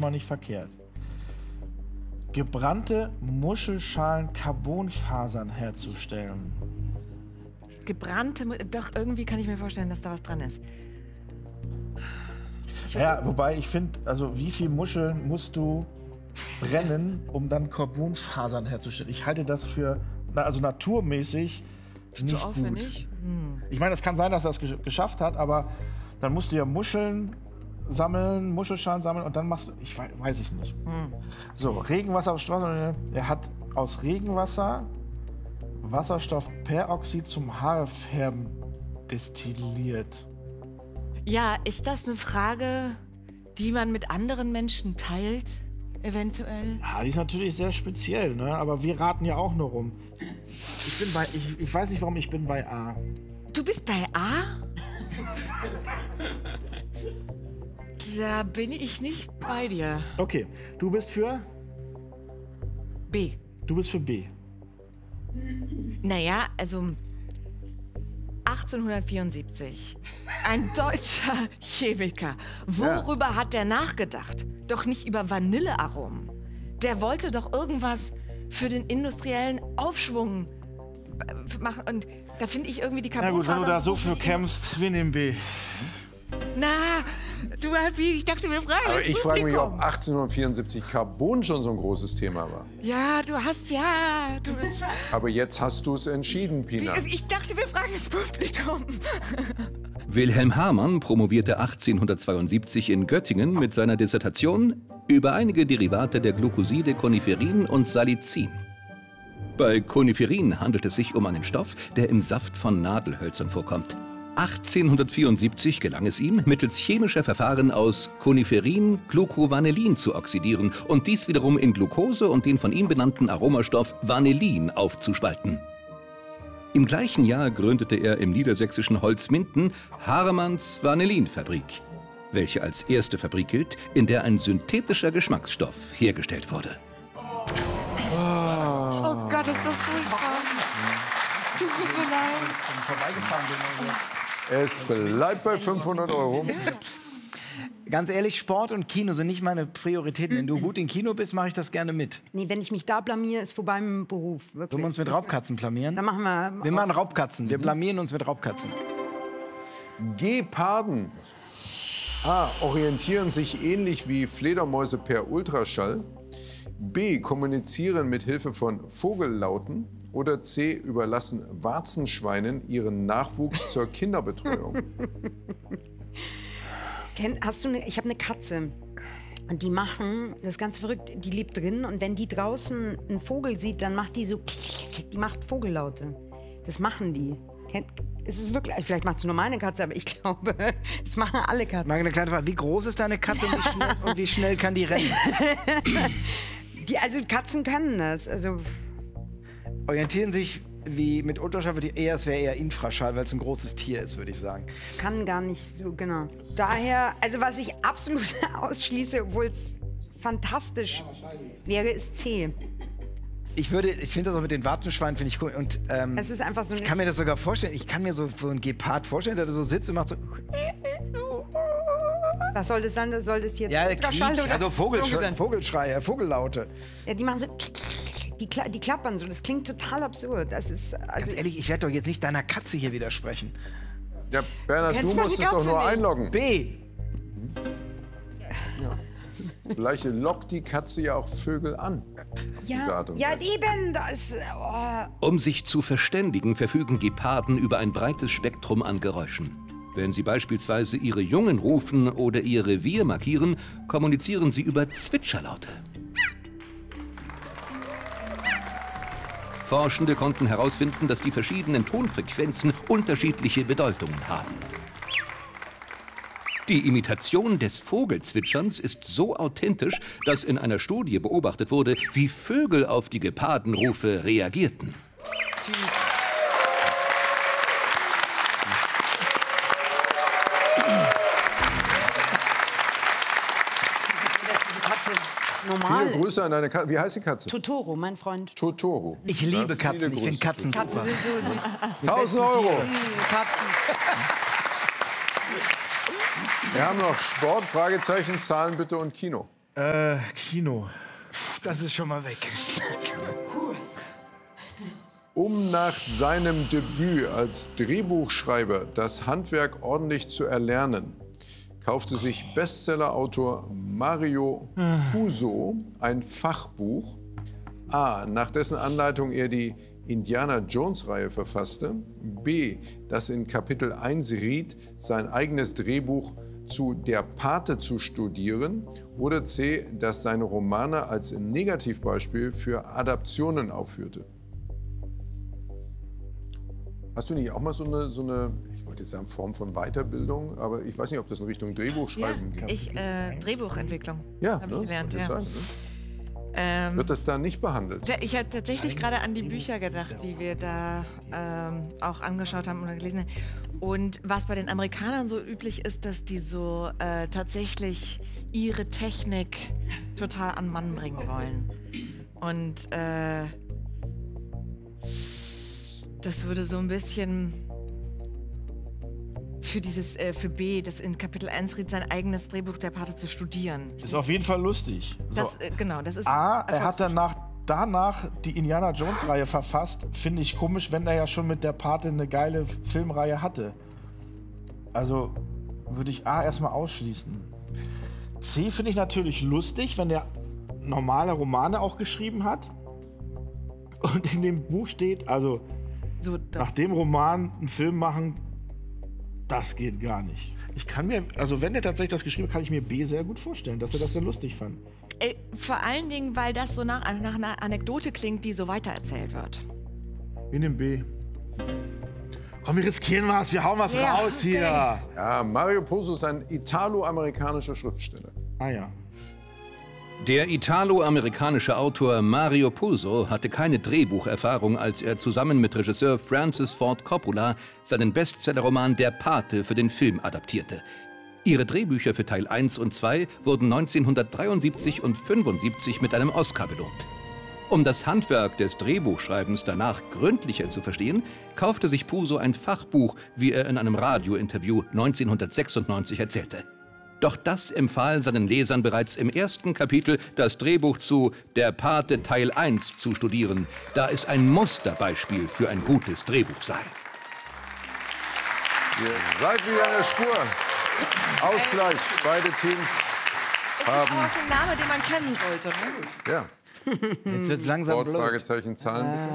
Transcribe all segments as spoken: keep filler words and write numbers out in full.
mal nicht verkehrt. Gebrannte Muschelschalen Carbonfasern herzustellen. Gebrannte, doch irgendwie kann ich mir vorstellen, dass da was dran ist. Ich Ja, wobei ich finde, also wie viel Muscheln musst du brennen, um dann Carbonfasern herzustellen? Ich halte das für, also naturmäßig nicht so gut. aufwendig? Hm. Ich meine, es kann sein, dass er es gesch geschafft hat, aber dann musst du ja Muscheln sammeln, Muschelschalen sammeln und dann machst du, ich weiß, weiß ich nicht. Hm. So, Regenwasser, er hat aus Regenwasser Wasserstoffperoxid zum Haarefärben destilliert. Ja, ist das eine Frage, die man mit anderen Menschen teilt, eventuell? Ja, die ist natürlich sehr speziell, ne? Aber wir raten ja auch nur rum. Ich bin bei, ich, ich weiß nicht, warum ich bin bei A. Du bist bei A? Da bin ich nicht bei dir. Okay, du bist für? B. Du bist für B. Naja, also achtzehnhundertvierundsiebzig. Ein deutscher Chemiker. Worüber ja. hat der nachgedacht? Doch nicht über Vanillearomen. Der wollte doch irgendwas für den industriellen Aufschwung machen. Und da finde ich irgendwie die Carbonfasern... Na gut, wenn du da so für kämpfst, wir nehmen B. Na, du, ich dachte, wir fragen Aber das ich frage mich, Publikum. ob achtzehnhundertvierundsiebzig Carbon schon so ein großes Thema war. Ja, du hast ja... Du, Aber jetzt hast du es entschieden, Pina. ich dachte, wir fragen das Publikum. Wilhelm Hamann promovierte achtzehnhundertzweiundsiebzig in Göttingen mit seiner Dissertation über einige Derivate der Glucoside Coniferin und Salicin. Bei Coniferin handelt es sich um einen Stoff, der im Saft von Nadelhölzern vorkommt. achtzehnhundertvierundsiebzig gelang es ihm, mittels chemischer Verfahren aus Coniferin Glucovanillin zu oxidieren und dies wiederum in Glucose und den von ihm benannten Aromastoff Vanillin aufzuspalten. Im gleichen Jahr gründete er im niedersächsischen Holzminden Haremanns Vanillinfabrik, welche als erste Fabrik gilt, in der ein synthetischer Geschmacksstoff hergestellt wurde. Oh Gott, ist das furchtbar. Es tut mir leid. Vorbeigefahren bin. Es bleibt bei fünfhundert Euro. Ganz ehrlich, Sport und Kino sind nicht meine Prioritäten. Wenn du gut im Kino bist, mache ich das gerne mit. Nee, wenn ich mich da blamier, ist vorbei mit dem Beruf. Wirklich. Sollen wir uns mit Raubkatzen blamieren? Dann machen wir... Wir machen Raubkatzen. Wir blamieren uns mit Raubkatzen. Geparden A. Orientieren sich ähnlich wie Fledermäuse per Ultraschall. B. Kommunizieren mit Hilfe von Vogellauten. Oder C. Überlassen Warzenschweinen ihren Nachwuchs zur Kinderbetreuung. Ken, hast du eine, ich habe eine Katze. Und die machen, das ist ganz verrückt, die lebt drin. Und wenn die draußen einen Vogel sieht, dann macht die so, die macht Vogellaute. Das machen die. Ken, es ist wirklich, vielleicht macht es nur meine Katze, aber ich glaube, das machen alle Katzen. Mal eine kleine Frage, wie groß ist deine Katze und wie schnell, und wie schnell kann die rennen? Die, also Katzen können das. Also Orientieren sich wie mit Ultraschall, würde ich eher, es wäre eher Infraschall, weil es ein großes Tier ist, würde ich sagen. kann gar nicht so, genau. Daher, also was ich absolut ausschließe, obwohl es fantastisch wäre, ist C. Ich würde, ich finde das auch mit den Warzenschweinen, finde ich cool. Und ähm, Es ist einfach so ich eine... kann mir das sogar vorstellen, ich kann mir so, so einen Gepard vorstellen, der da so sitzt und macht so... Was soll das sein? Soll das jetzt Ja, Ultraschall Quietsch, oder also Vogelschrei, sein? Vogelschreie, Vogellaute. Ja, die machen so... Die, kla die klappern so, das klingt total absurd. Das ist, also Ganz ehrlich, ich werde doch jetzt nicht deiner Katze hier widersprechen. Ja, Bernhard, Kennst du du musst die es doch Katze nur nicht? einloggen. B. Vielleicht lockt die Katze ja auch Vögel an. Auf diese ja, Art und ja, Weise. eben, das... Oh. Um sich zu verständigen, verfügen Geparden über ein breites Spektrum an Geräuschen. Wenn sie beispielsweise ihre Jungen rufen oder ihr Revier markieren, kommunizieren sie über Zwitscherlaute. Forschende konnten herausfinden, dass die verschiedenen Tonfrequenzen unterschiedliche Bedeutungen haben. Die Imitation des Vogelzwitscherns ist so authentisch, dass in einer Studie beobachtet wurde, wie Vögel auf die Gepardenrufe reagierten. Normal. Viele Grüße an deine Katze. Wie heißt die Katze? Totoro, mein Freund. Totoro. Ich liebe Ja, Katzen, viele ich finde Grüße. Katzen Katzen super. sind so süß. tausend Euro. Katzen. Wir haben noch Sport, Fragezeichen, Zahlen bitte und Kino. Äh, Kino. Das ist schon mal weg. Um nach seinem Debüt als Drehbuchschreiber das Handwerk ordentlich zu erlernen, kaufte sich Bestsellerautor Mario Puzo ein Fachbuch. A, nach dessen Anleitung er die Indiana-Jones-Reihe verfasste. B, das in Kapitel eins riet, sein eigenes Drehbuch zu Der Pate zu studieren. Oder C, das seine Romane als Negativbeispiel für Adaptionen aufführte. Hast du nicht auch mal so eine, so eine, ich wollte jetzt sagen, Form von Weiterbildung, aber ich weiß nicht, ob das in Richtung Drehbuchschreiben Ja, geht. ich, äh, Drehbuchentwicklung. Ja, habe ne? ich gelernt, Das ja. wollte ich sagen, ne? Ähm, Wird das da nicht behandelt? Ja, ich habe tatsächlich gerade an die Bücher gedacht, die wir da ähm, auch angeschaut haben oder gelesen haben. Und was bei den Amerikanern so üblich ist, dass die so äh, tatsächlich ihre Technik total an Mann bringen wollen. Und äh, das würde so ein bisschen für dieses, äh, für B, das in Kapitel eins riet, sein eigenes Drehbuch Der Pate zu studieren. Ist auf jeden Fall lustig. So. Das, äh, genau, das ist A, er hat Erfolgs- danach, danach die Indiana Jones-Reihe verfasst. Finde ich komisch, wenn er ja schon mit der Pate eine geile Filmreihe hatte. Also würde ich A erstmal ausschließen. C finde ich natürlich lustig, wenn der normale Romane auch geschrieben hat. Und in dem Buch steht, also so, das, nach dem Roman einen Film machen, das geht gar nicht. Ich kann mir, also wenn der tatsächlich das geschrieben hat, kann ich mir B sehr gut vorstellen, dass er das sehr lustig fand. Äh, vor allen Dingen, weil das so nach, nach einer Anekdote klingt, die so weitererzählt wird. Wir nehmen B. Komm, wir riskieren was, wir hauen was Ja, raus hier. Ja, Mario Puzo ist ein italo-amerikanischer Schriftsteller. Ah ja. Der italo-amerikanische Autor Mario Puzo hatte keine Drehbucherfahrung, als er zusammen mit Regisseur Francis Ford Coppola seinen Bestsellerroman Der Pate für den Film adaptierte. Ihre Drehbücher für Teil eins und zwei wurden neunzehnhundertdreiundsiebzig und fünfundsiebzig mit einem Oscar belohnt. Um das Handwerk des Drehbuchschreibens danach gründlicher zu verstehen, kaufte sich Puzo ein Fachbuch, wie er in einem Radiointerview neunzehnhundertsechsundneunzig erzählte. Doch das empfahl seinen Lesern bereits im ersten Kapitel, das Drehbuch zu Der Pate Teil eins zu studieren, da es ein Musterbeispiel für ein gutes Drehbuch sei. Ihr seid wieder in der Spur. Ausgleich. Beide Teams Es ist haben. auch ein Name, den man kennen sollte. Ne? Ja. Jetzt wird's langsam Wort, blöd. Fragezeichen, Zahlen bitte.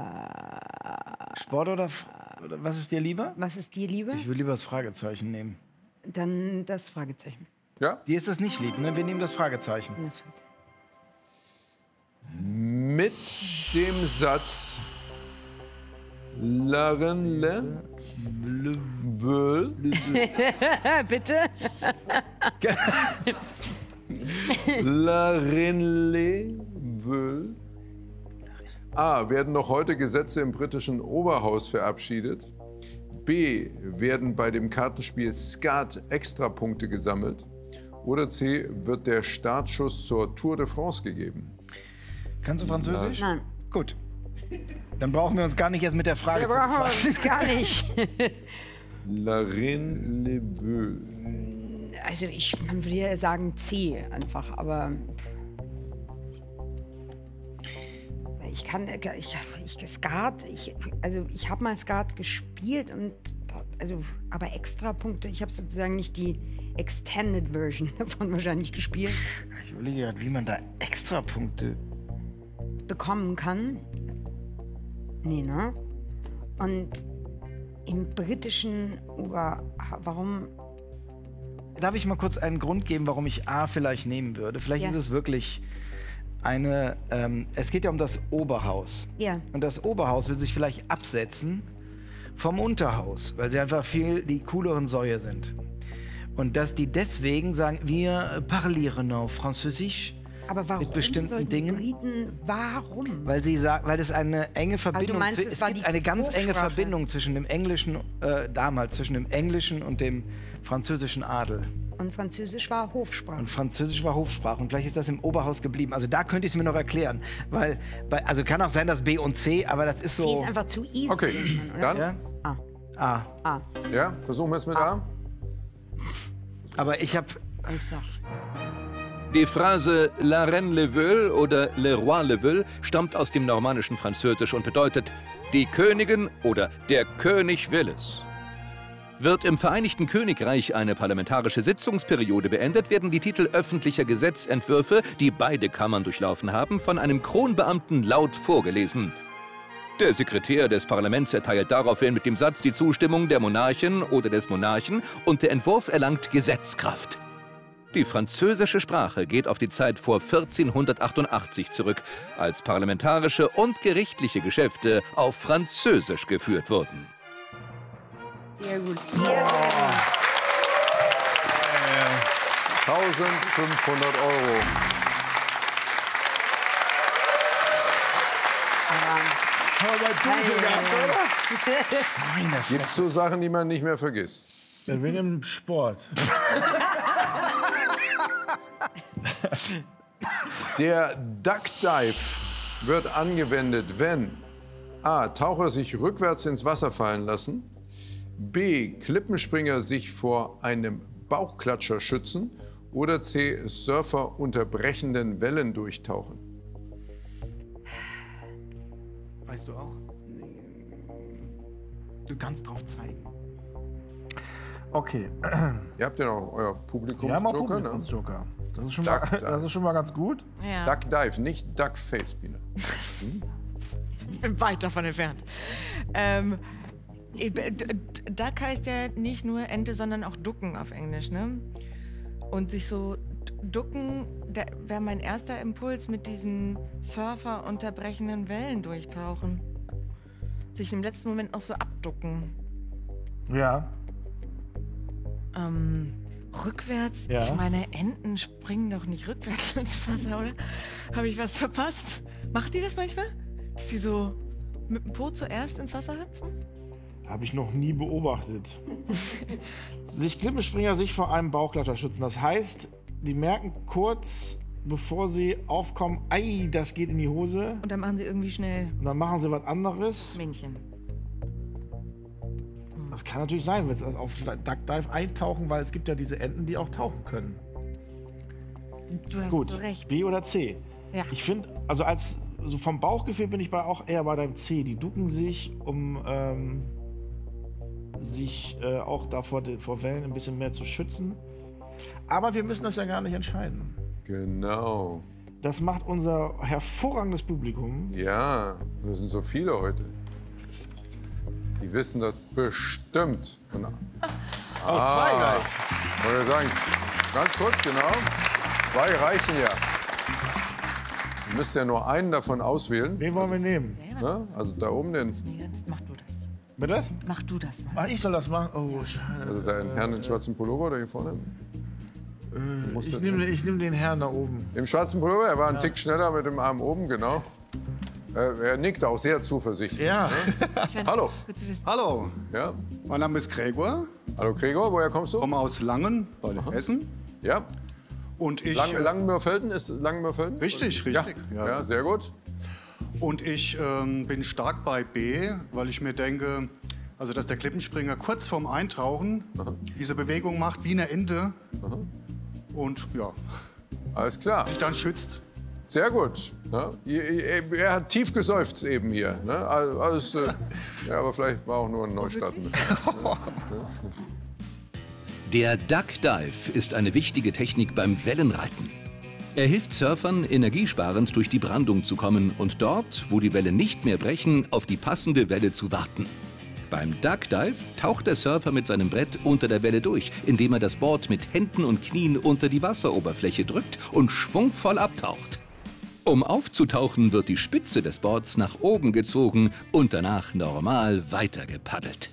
Sport oder, oder was ist dir lieber? Was ist dir lieber? Ich will lieber das Fragezeichen nehmen. Dann das Fragezeichen. Ja? Dir ist das nicht lieb, ne? Wir nehmen das Fragezeichen. Das Fragezeichen. Mit dem Satz Larenle Wöl Bitte? Larenle Wöl A. Werden noch heute Gesetze im britischen Oberhaus verabschiedet? B. Werden bei dem Kartenspiel Skat Extrapunkte gesammelt? Oder C. Wird der Startschuss zur Tour de France gegeben? Kannst du Französisch? Nein. Gut. Dann brauchen wir uns gar nicht erst mit der Frage Wir zu brauchen befassen. uns gar nicht. La Reine Le Vœu. Also ich man würde ja sagen C einfach, aber ich kann, ich, ich Skat, ich, also ich habe mal Skat gespielt und also, aber Extrapunkte, ich habe sozusagen nicht die Extended Version davon wahrscheinlich gespielt, Ich überlege gerade, wie man da Extrapunkte. bekommen kann. Nee, ne? Und im britischen Ober, warum? Darf ich mal kurz einen Grund geben, warum ich A vielleicht nehmen würde? Vielleicht Ja. ist es wirklich eine. Ähm, es geht ja um das Oberhaus. Ja. Und das Oberhaus will sich vielleicht absetzen vom Unterhaus, weil sie einfach viel die cooleren Säue sind. Und dass die deswegen sagen, wir parlieren en Französisch. Aber warum Mit bestimmten sollten Dingen? Briten, warum? Weil sie sagen, weil das eine enge Verbindung meinst, zwi- es es war gibt die eine ganz enge Hofsprache? Verbindung zwischen dem Englischen äh, damals zwischen dem Englischen und dem französischen Adel. Und Französisch war Hofsprache. Und Französisch war Hofsprache und vielleicht ist das im Oberhaus geblieben. Also da könnte ich es mir noch erklären, weil bei, also kann auch sein, dass B und C, aber das ist C so. ist einfach zu easy. Okay, irgendwann, oder? dann, Ja? Ah, Ah, ah, ja, versuchen wir es mit A. aber ich habe ich sag. Die Phrase La Reine le veut oder Le Roi le veut stammt aus dem normannischen Französisch und bedeutet die Königin oder der König will es. Wird im Vereinigten Königreich eine parlamentarische Sitzungsperiode beendet, werden die Titel öffentlicher Gesetzentwürfe, die beide Kammern durchlaufen haben, von einem Kronbeamten laut vorgelesen. Der Sekretär des Parlaments erteilt daraufhin mit dem Satz die Zustimmung der Monarchin oder des Monarchen und der Entwurf erlangt Gesetzkraft. Die französische Sprache geht auf die Zeit vor vierzehnhundertachtundachtzig zurück, als parlamentarische und gerichtliche Geschäfte auf Französisch geführt wurden. Sehr gut. Sehr gut. eintausendfünfhundert Euro. Aber du so gehabt, oder? Meine Gibt es so Sachen, die man nicht mehr vergisst? Ja, wir nehmen Sport. Der Duck Dive wird angewendet, wenn a. Taucher sich rückwärts ins Wasser fallen lassen, b. Klippenspringer sich vor einem Bauchklatscher schützen oder c. Surfer unter brechenden Wellen durchtauchen. Weißt du auch? Du kannst drauf zeigen. Okay. Ihr habt ja noch euer Wir haben auch Publikumsjoker, ne? Publikumsjoker. Das ist, schon Duck mal, Dive. das ist schon mal ganz gut. Ja. Duck Dive, nicht Duck Face, Biene. Ich bin weit davon entfernt. Ähm, d- d- Duck heißt ja nicht nur Ente, sondern auch ducken auf Englisch, ne? Und sich so d- ducken, da wäre mein erster Impuls mit diesen Surfer unterbrechenden Wellen durchtauchen. Sich im letzten Moment noch so abducken. Ja. Ähm, rückwärts? Ja. Ich meine, Enten springen doch nicht rückwärts ins Wasser, oder? Habe ich was verpasst? Macht die das manchmal? Dass die so mit dem Po zuerst ins Wasser hüpfen? Habe ich noch nie beobachtet. sich Klippenspringer sich vor einem Bauchklatscher schützen. Das heißt, die merken kurz, bevor sie aufkommen, ei, das geht in die Hose. Und dann machen sie irgendwie schnell Und dann machen sie was anderes. Männchen. Das kann natürlich sein, wenn sie auf Duck Dive eintauchen, weil es gibt ja diese Enten, die auch tauchen können. Du hast Gut, so recht. D oder C? Ja. Ich finde, also als so vom Bauchgefühl bin ich bei auch eher bei deinem C. Die ducken sich, um ähm, sich äh, auch da vor, den, vor Wellen ein bisschen mehr zu schützen. Aber wir müssen das ja gar nicht entscheiden. Genau. Das macht unser hervorragendes Publikum. Ja, und es sind so viele heute. Die wissen das bestimmt. Und, Oh, zwei gleich. wollte ich sagen, ganz kurz, genau. Zwei reichen ja. Ihr müsst ja nur einen davon auswählen. Wen wollen wir nehmen? Ne? Also da oben den, Nee, jetzt mach du das. Bitte das? Mach du das mal. Ach, ich soll das machen? Oh, scheiße. also den Herrn in schwarzen Pullover da hier vorne. Ich nehme ich nehm den Herrn da oben. Im schwarzen Pullover, er war ein Tick schneller mit dem Arm oben, genau. Äh, er nickt auch sehr zuversichtlich. Ja. Hallo. Gut zu wissen. Hallo, Ja. mein Name ist Gregor, Hallo Gregor, woher kommst du? komme aus Langen bei Hessen. Ja. Und ich, Lang, äh, Langenmörfelden ist Langenmörfelden? Richtig, richtig, Ja, ja. ja sehr gut. und ich ähm, bin stark bei B, weil ich mir denke, also dass der Klippenspringer kurz vorm Eintauchen diese Bewegung macht wie eine Ente. Und ja, Alles klar. sich dann schützt. Sehr gut. Ne? Er, er hat tief geseufzt eben hier. Ne? Also, alles, äh, ja, aber vielleicht war auch nur ein Neustart. Der Duck Dive ist eine wichtige Technik beim Wellenreiten. Er hilft Surfern, energiesparend durch die Brandung zu kommen und dort, wo die Wellen nicht mehr brechen, auf die passende Welle zu warten. Beim Duck Dive taucht der Surfer mit seinem Brett unter der Welle durch, indem er das Board mit Händen und Knien unter die Wasseroberfläche drückt und schwungvoll abtaucht. Um aufzutauchen, wird die Spitze des Boards nach oben gezogen und danach normal weitergepaddelt.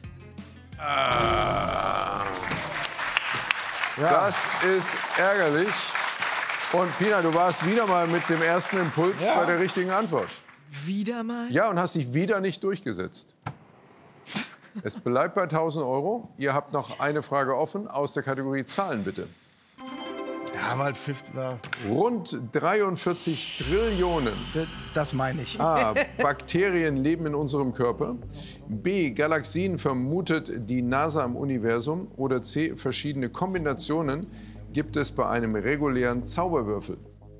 Das ist ärgerlich. Und Pina, du warst wieder mal mit dem ersten Impuls Ja. bei der richtigen Antwort. Wieder mal? Ja, und hast dich wieder nicht durchgesetzt. Es bleibt bei tausend Euro. Ihr habt noch eine Frage offen aus der Kategorie Zahlen, bitte. Ja, weil Pfiff war. Rund dreiundvierzig Trillionen Das meine ich. A. Bakterien leben in unserem Körper. B. Galaxien vermutet die NASA im Universum. Oder C. Verschiedene Kombinationen gibt es bei einem regulären Zauberwürfel?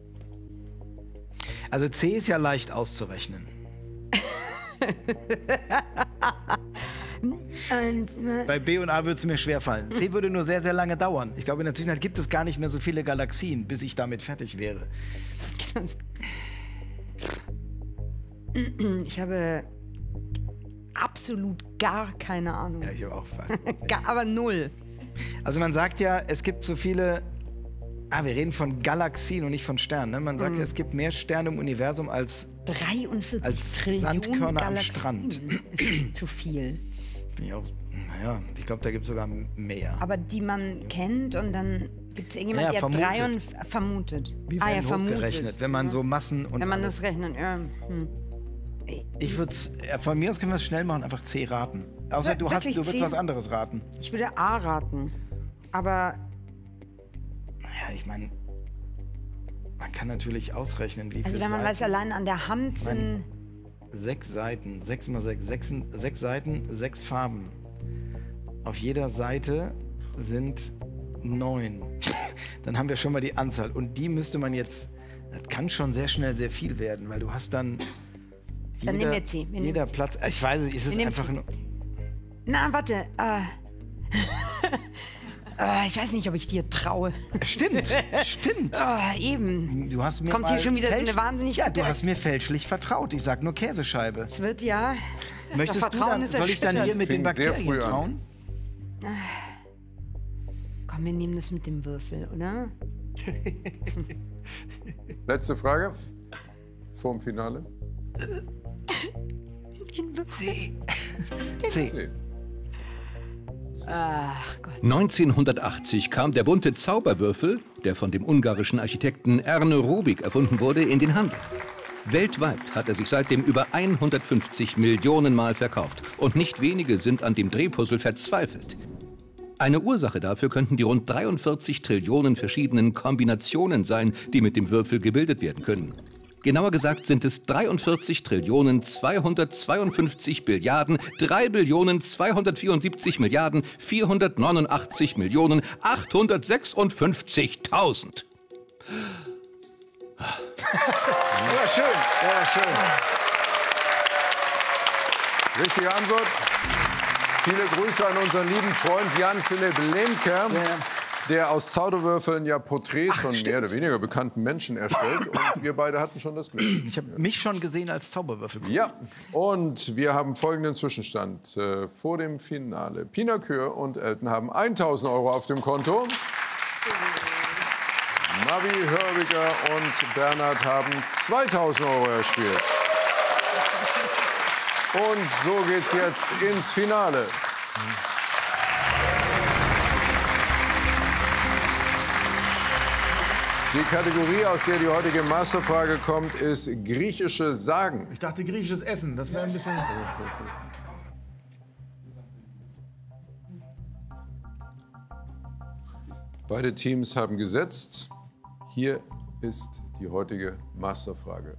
Also C ist ja leicht auszurechnen. Bei B und A würde es mir schwerfallen. C würde nur sehr, sehr lange dauern. Ich glaube, in der Zwischenzeit gibt es gar nicht mehr so viele Galaxien, bis ich damit fertig wäre. Ich habe absolut gar keine Ahnung. Ja, ich habe auch fast. Gar, aber null. Also man sagt ja, es gibt so viele... Ah, wir reden von Galaxien und nicht von Sternen. Ne? Man sagt ja, es gibt mehr Sterne im Universum als, dreiundvierzig als Trillionen Sandkörner am Galaxien. Strand. Ist zu viel. Bin ich auch, naja, ich glaube, da gibt es sogar mehr. Aber die man kennt und dann gibt es irgendjemand, Ja, der vermutet. drei und vermutet. Wie ah, ja, werden vermutet. hochgerechnet, wenn man so Massen und Wenn man alles. das rechnet, ja. Hm. Ich würde von mir aus können wir es schnell machen, einfach C raten. Außer Wir- du, hast, wirklich du würdest C? was anderes raten. Ich würde A raten. Aber Naja, ich meine, man kann natürlich ausrechnen, wie also viele wenn man weiß, Seiten. allein an der Hand sind. Sechs Seiten, sechs mal sechs, sechs, sechs Seiten, sechs Farben. Auf jeder Seite sind neun. Dann haben wir schon mal die Anzahl. Und die müsste man jetzt, das kann schon sehr schnell sehr viel werden, weil du hast dann Dann jeder, nehmen wir C. Wir nehmen jeder C. Platz. Ich weiß nicht, ist es nehmen einfach C. nur... Na, warte. Äh. äh, ich weiß nicht, ob ich dir traue. Stimmt, stimmt. Ah, eben. Du hast mir Kommt hier mal schon wieder so fälsch- eine wahnsinnig Ja, du gute- hast mir fälschlich vertraut. Ich sag nur Käsescheibe. Es wird ja. Möchtest Das du Vertrauen dann, ist soll ich dann hier erschütternd. mit den Fing sehr Bakterien früh an. trauen? Komm, wir nehmen das mit dem Würfel, oder? Letzte Frage vorm Finale. C. C. C. Ach Gott. neunzehnhundertachtzig kam der bunte Zauberwürfel, der von dem ungarischen Architekten Erne Rubik erfunden wurde, in den Handel. Weltweit hat er sich seitdem über hundertfünfzig Millionen Mal verkauft. Und nicht wenige sind an dem Drehpuzzle verzweifelt. Eine Ursache dafür könnten die rund dreiundvierzig Trillionen verschiedenen Kombinationen sein, die mit dem Würfel gebildet werden können. Genauer gesagt sind es dreiundvierzig Trillionen zweihundertzweiundfünfzig Billiarden drei Billionen zweihundertvierundsiebzig Milliarden vierhundertneunundachtzig Millionen achthundertsechsundfünfzigtausend. Ja, schön. Ja, schön. Richtige Antwort. Viele Grüße an unseren lieben Freund Jan-Philipp Lemke, der aus Zauberwürfeln ja Porträts von mehr oder weniger bekannten Menschen erstellt. Und wir beide hatten schon das Glück. Ich habe mich schon gesehen als Zauberwürfel. Ja, und wir haben folgenden Zwischenstand äh, vor dem Finale. Pina Kür und Elton haben tausend Euro auf dem Konto. Mavi Hörbiger und Bernhard haben zweitausend Euro erspielt. Und so geht's jetzt ins Finale. Die Kategorie, aus der die heutige Masterfrage kommt, ist griechische Sagen. Ich dachte griechisches Essen, das wäre ein bisschen... Beide Teams haben gesetzt. Hier ist die heutige Masterfrage.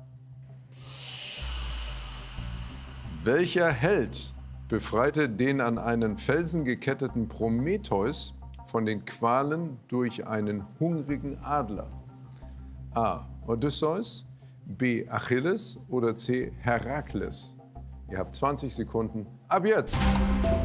Welcher Held befreite den an einen Felsen geketteten Prometheus von den Qualen durch einen hungrigen Adler? A. Odysseus, B. Achilles oder C. Herakles? Ihr habt zwanzig Sekunden. Ab jetzt!